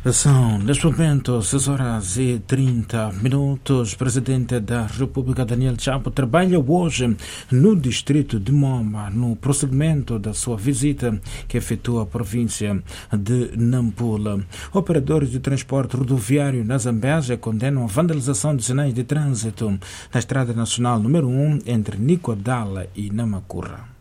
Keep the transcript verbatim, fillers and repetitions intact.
São, neste momento, seis horas e trinta minutos. O presidente da República, Daniel Chapo, trabalha hoje no distrito de Momba, no prosseguimento da sua visita que efetua a província de Nampula. Operadores de transporte rodoviário na Zambésia condenam a vandalização de sinais de trânsito na Estrada Nacional número um entre Nicodala e Namacurra.